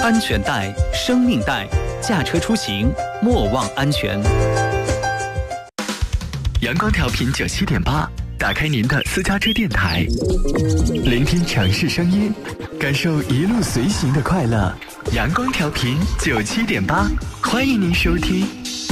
安全带，生命带，驾车出行莫忘安全。 阳光调频97.8，打开您的私家车电台，聆听城市声音，感受一路随行的快乐。阳光调频97.8，欢迎您收听。